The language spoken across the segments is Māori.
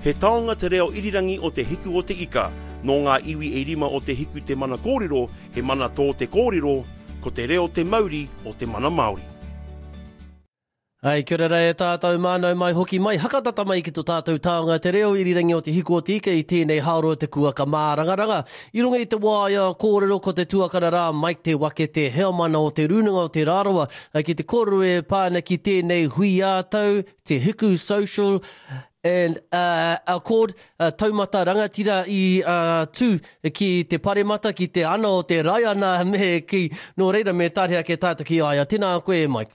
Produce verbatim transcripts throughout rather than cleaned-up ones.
He taonga te reo irirangi o te hiku o te ika, no ngā iwi e rima o te hiku te mana kōrero, he mana tō te kōrero, ko te reo te Mauri o te mana Māori. Ai, kia ora e tātou mānau mai hoki mai, hakatata mai ki tō tātou taonga te reo irirangi o te hiku o te ika i tēnei haoro te kuaka mārangaranga. I runga i te wāia kōrero ko te tuakana rā, Mike te wake te heamana o te runanga o te rāroa, ki te kōrero e pāna ki tēnei hui ātau, te hiku social and uh, accord uh, taumata rangatira i uh, tū ki te paremata ki te ana o te raiana me ki no reira me tārea ke tātou ki aia. Tēnā koe, Mike.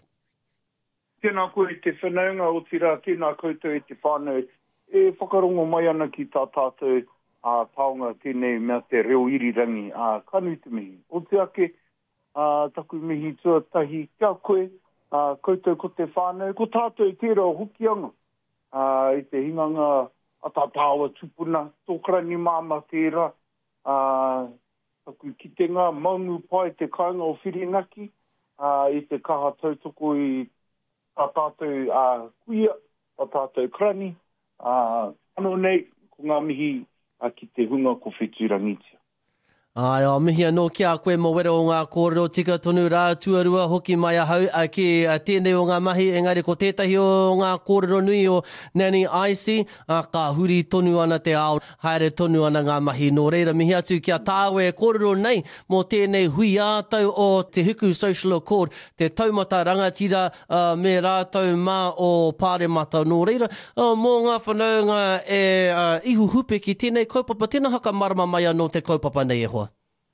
Tēnā koe i te whanaunga o tira, tēnā koutou i te whānau. E whakarongo mai ana ki tā tātou a uh, taonga tēnei mea te reo irirangi a uh, kanu te mihi. O te ake, uh, taku mihi tuatahi kia koe, uh, koutou ko te whānau, ko tātou i tērā hokianga. Uh, I te hinganga atatāwa tupuna, tōkrani māma tērā, uh, taku ki te ngā maungu pai te kāinga o Whirinaki, uh, i te kaha tautoko i tā tātou uh, kuia, tā tātou krani, uh, ano nei, ko ngā mihi uh, ki te hunga ko Whetūrangitia. Ai, o mihi anō kia koe mo wera o ngā kōrero tika tonu rā tuarua hoki mai ahau a ki a tēnei o ngā mahi, engari ko tētahi o ngā kōrero nui o Nani Aisi, a ka huri tonu ana te ao, haere tonu ana ngā mahi. Nō reira mihi atu kia tāwe kōrero nei mo tēnei hui ātau o te Hiku Social Accord, te taumata rangatira uh, me rātau mā o pāremata. Nō reira, uh, mō ngā whanaunga e uh, ihu hupe ki tēnei kaupapa, tēnā haka marama mai anō te kaupapa nei e hoa.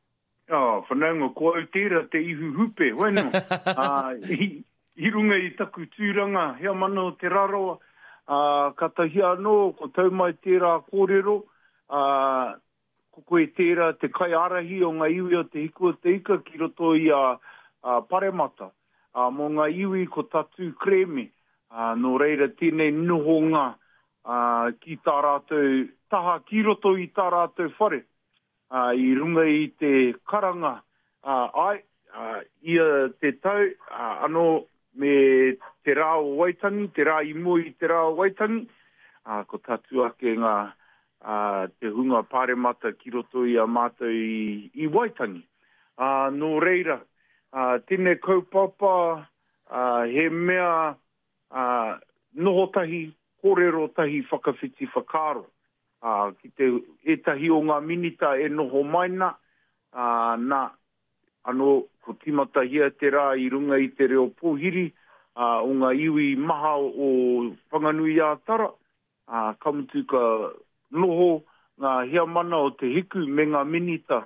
Oh, whanaunga, ko au tērā te ihu hupe, wenu. uh, i, I runga i taku tūranga, hea mana o te raroa, uh, katahi anō, ko taumai tērā kōrero, uh, ko koe tērā te kai arahi o ngā iwi o te hiku o te ika ki roto i a uh, uh, paremata. Uh, mo ngā iwi ko tatu kreme, uh, no reira tēnei nohonga uh, ki tā rātou taha, ki roto i tā rātou whare. Uh, I runga i te karanga uh, ai, uh, ia te tau, uh, ano me te rā o Waitangi, te rā i mua i te rā o Waitangi, uh, ko tatu ake ngā uh, te hunga pāremata ki roto i a mātou i, i Waitangi. Uh, no reira, uh, tēnei kaupapa, uh, he mea uh, noho tahi, kōrero tahi whakawhiti whakaro. Uh, ki te etahi o ngā minita e noho maina, uh, nā, ano, ko timata hia te rā i runga i te reo pōhiri, uh, o ngā iwi maha o Whanganui a Tara, uh, kamutu ka noho ngā hea mana o te hiku me ngā minita,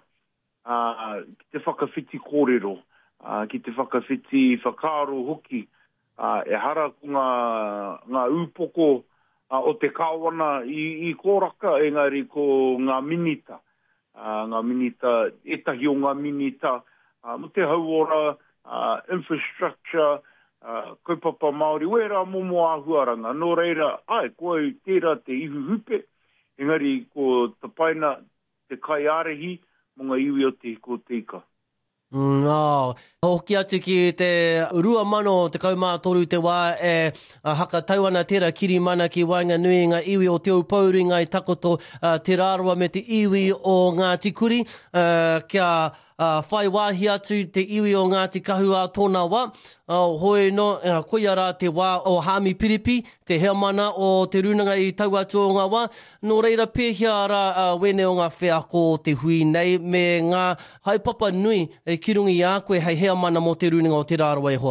uh, ki te whakawhiti kōrero, uh, ki te whakawhiti whakaro hoki, uh, e hara ko ngā, ngā upoko, Uh, o te kāwana i, i kōraka, engari ko ngā minita. Uh, ngā minita, etahi o ngā minita, uh, mo te hauora, uh, infrastructure, uh, kaupapa Māori, wera momo āhuaranga. Nō reira, ai, koe tērā te ihu hupe, engari ko te paina, te kai arehi, mo ngā iwi o te hiko te ika. Mm, oh. Hoki atu ki te rua mano te kaumātoru te wā e uh, haka tauana tērā kiri mana ki Wainganui ngā iwi o te upauri ngā i takoto uh, te rāroa me te iwi o Ngāti Kuri, uh, kia uh, whai wāhi atu te iwi o Ngāti Kahua tōna wā. Uh, hoi no, uh, koia rā te wā o Hami Piripi, te hea mana o te runanga i tau atu o ngā wā. Nō reira pēhia rā uh, wene o ngā whea ko te hui nei me ngā haipapa nui e kirungi a koe hei hea mana mo te runanga o te rāroa e hoa.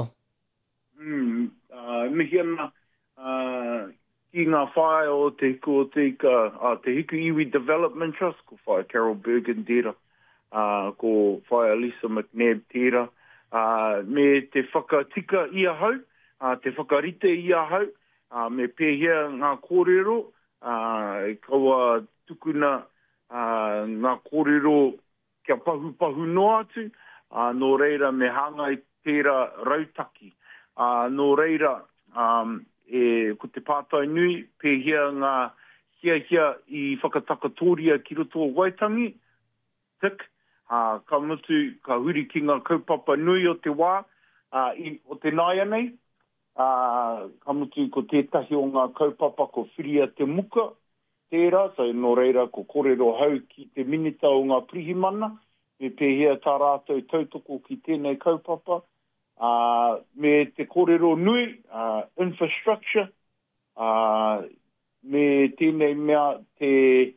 Mm, uh, mihi ana, uh, ki ngā whae o te hiku o te ika, uh, te Hiku Iwi Development Trust, ko whae Carol Bergen tērā, uh, ko whae Elisa McNabb tērā, uh, me te whakatika ia hau, uh, te whakarite ia hau, uh, me pēhea ngā kōrero, uh, kaua tukuna uh, ngā kōrero kia pahu pahu no atu, Uh, no reira me hanga i tērā rautaki. Uh, no reira, um, e, ko te pātai nui, pēhea ngā hia hia i whakatakatoria ki roto o Waitangi, tik, uh, ka mutu, ka huri ki ngā kaupapa nui o te wā, uh, i, o te naia nei, uh, ka mutu ko tētahi o ngā kaupapa ko Whiria te muka, tērā, so no reira ko kōrero hau ki te minita o ngā prihimana, me pēhea tā rātou tautoko ki tēnei kaupapa, uh, me te kōrero nui, uh, infrastructure, uh, me tēnei mea te,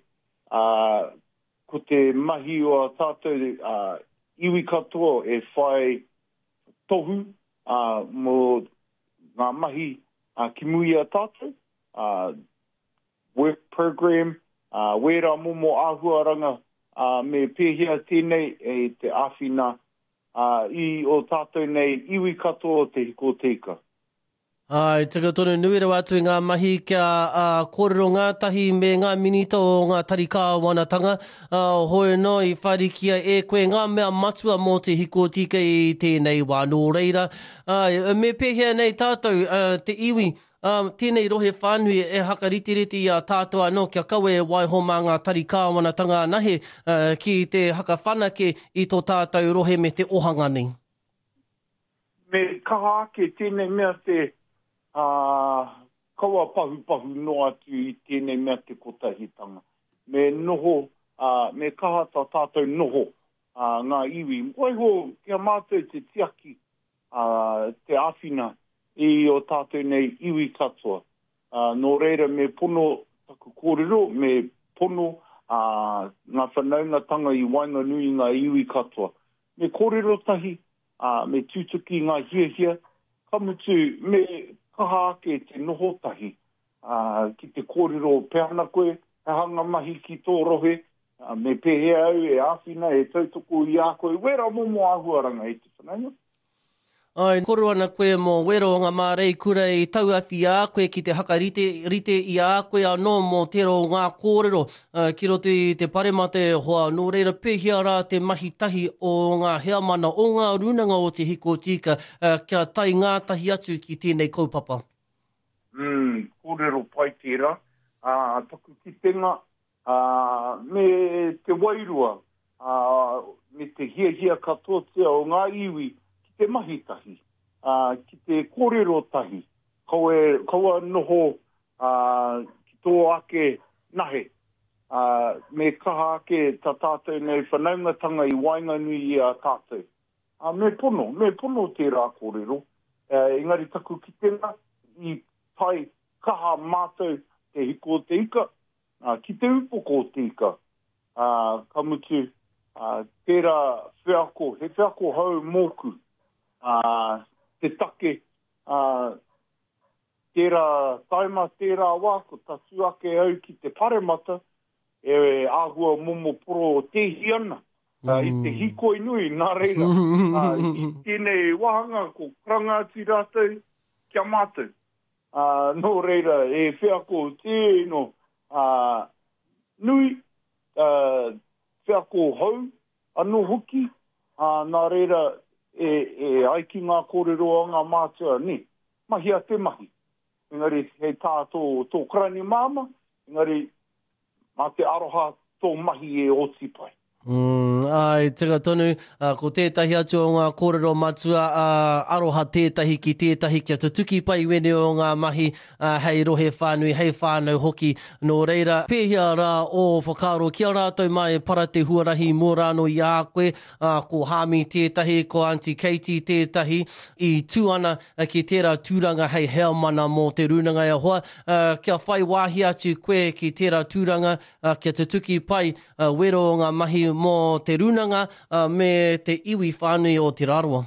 uh, ko te mahi o a tātou uh, iwi katoa e whai tohu, uh, mo ngā mahi uh, ki mui a tātou, uh, work program, uh, wera momo āhuaranga, uh, me pēhea tēnei e te āwhina uh, i o tātou nei iwi katoa te hiko teika. Ai, taka tonu nui rau atu i ngā mahi kia uh, kōrero ngātahi me ngā minita o ngā tarika wanatanga. Uh, hoi no i wharikia e koe ngā mea matua mō te hiko tika i tēnei wā nō reira. Uh, me pēhea nei tātou uh, te iwi, um, tēnei rohe whānui e haka ritiriti a tātou anō kia kawe e waiho mā ngā tarika wanatanga nahe uh, ki te haka whanake i tō tātou rohe me te ohanga nei. Me kaha ake tēnei mea te Uh, kaua pahu pahu no atu i tēnei mea te kotahitanga. Me noho, uh, me kaha tā tātou noho uh, ngā iwi. Waiho kia mātou te tiaki, uh, te āwhina i o tātou nei iwi katoa. Uh, no reira me pono taku kōrero, me pono uh, ngā whanaungatanga i wainga nui ngā iwi katoa. Me kōrero tahi, uh, me tūtuki ngā hia hia, kamutu me kaha ake te noho tahi, uh, ki te kōrero peana koe, e hanga mahi ki tō rohe, uh, me pēhea au e āwhina, e tautoko i a koe, wera momo āhuaranga e te whanaunga. Ai, koro ana koe mō wero ngā mārei kura i tauawhi a koe ki te haka rite, rite i a koe anō mō tero ngā kōrero uh, ki roto i te paremate hoa nō reira pēhea rā te mahi tahi o ngā heamana o ngā runanga o te hiko tika uh, kia tai ngā tahi atu ki tēnei kaupapa. Mm, kōrero pai tērā, uh, taku ki tenga, uh, me te wairua, uh, me te hia hia katoa o ngā iwi, te mahi tahi, uh, ki te kōrero tahi, kaua, kaua noho uh, ki tō ake nahe, uh, me kaha ake tā tātou nei whanaungatanga i wainga nui i a tātou. Uh, me pono, me pono tērā kōrero, uh, engari taku ki tenga, i pai kaha mātou te hiko te ika, uh, ki te upoko te ika, uh, kamutu, uh, tērā whiako, he whiako hau mōku, Uh, te take, uh, tērā taima, tērā wā, ko tatu ake au ki te paremata, e āhua momo poro o te hiana, uh, mm. i te hikoi nui, nā reira. uh, I tēnei wahanga, ko krangāti rātou, kia mātou. Uh, no reira, e whiako tēno uh, nui, uh, whiako hau, anō hoki, uh, nā reira, e, e aiki ngā kōrero o ngā mātua ni, mahi a te mahi. Engari, hei tātō tō krani māma, engari, mā te aroha tō mahi e oti pai. Mm, ai, tega tonu, uh, ko tētahi atu o ngā kōrero matua, uh, aroha tētahi ki tētahi kia tutuki pai wene o ngā mahi, uh, hei rohe whānui, hei whānau hoki, no reira. Pēhea rā o whakaro kia rātou mai para te huarahi mō rāno i a koe, uh, ko Hami tētahi, ko Auntie Katie tētahi, i tū ana uh, ki tērā tūranga hei heamana mō te runanga e hoa. Uh, kia whai wāhi atu koe ki tērā tūranga, uh, kia tutuki pai, uh, wero o ngā mahi mō te runanga uh, me te iwi whānui o te rāroa.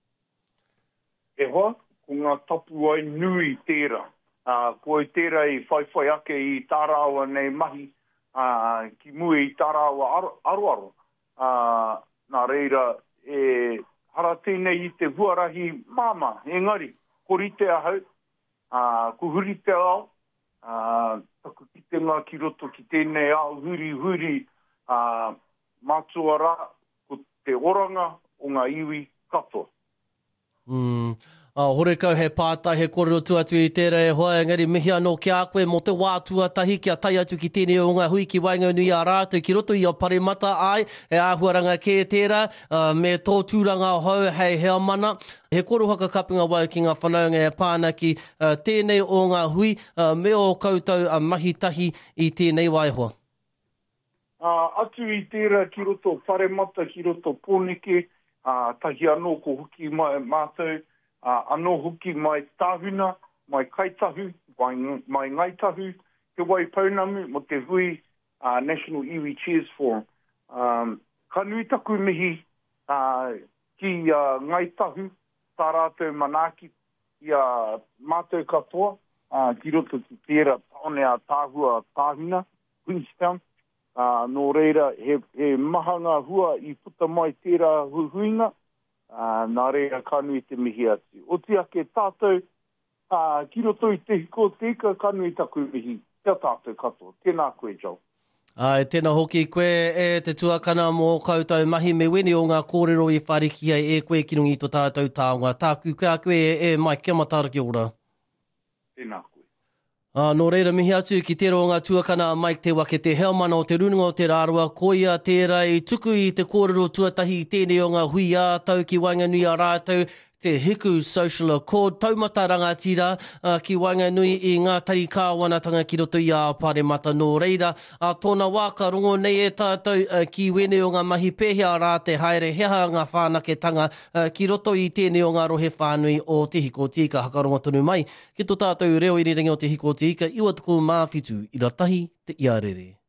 E hoa, ko ngā tapu ai nui tērā. Uh, ko e tērā i whaiwhai ake i tārawa nei mahi, uh, ki mui i tārawa aroaro. Uh, nā reira, e hara tēnei i te huarahi māma, engari, ko rite ahau, uh, ko hurite au, uh, taku ki te ngā ki roto ki tēnei au huri huri, uh, mātua rā, ko te oranga o ngā iwi katoa. Mm. Uh, hore kau he pātai, he kōrero tuatu i tērā e hoa, engari mihi anō ki a koe mo te wā tuatahi ki a tai atu ki tēnei o ngā hui ki wainga nui a rātou ki roto i a Paremata ai, e āhuaranga kē tērā, uh, me tō tūranga hau hei hea mana. He koro haka kapinga wai ki ngā whanaunga e pāna ki uh, tēnei o ngā hui, uh, me o koutou a uh, mahitahi i tēnei waihoa. Uh, atu i tērā ki roto Paremata, ki roto Pōneke, uh, tahi anō ko huki mai mātou, uh, anō huki mai tāhuna, mai kaitahu, mai, mai ngaitahu, te wai paunamu mo te hui uh, National Iwi Cheers Forum. Um, ka nui taku mihi uh, ki uh, ngaitahu, tā rātou manaaki i a uh, mātou katoa, uh, ki roto ki tērā taone a tāhua tāhuna, Queenstown. Uh, nō reira, he, he mahanga hua i puta mai tērā huhuinga, uh, nā reira kanui te mihi atu. O te ake tātou, uh, ki roto i te hiko teka, kanui taku mihi, te tātou katoa. Tēnā koe, Joe. Ai, tēnā hoki koe e te tuakana mō koutou mahi me weni o ngā kōrero i whariki ai e koe ki rungi to tātou tāonga. Tāku kia koe e, e mai kia matara ki ora. Tēnā koe. Uh, nō reira mihi atu ki tēro o ngā tuakana Mike te wake te hea mana o te rununga o te rārua koia tērā i tuku i te kōrero tuatahi i tēnei o ngā hui ātau ki Wainganui a rātou te Hiku Social Accord, taumata rangatira uh, ki Wainganui i ngā tari kāwanatanga ki roto i a Paremata nō reira. Uh, tōna wāka rongo nei e tātou uh, ki wene o ngā mahi pēhea rā te haere heha ngā whānaketanga uh, ki roto i tēnei o ngā rohe whānui o te Hiko Tika. Hakarongo tonu mai, ki tō tātou reo i rerengi o te Hiko Tika, iwa tuku māwhitu i ratahi te iarere.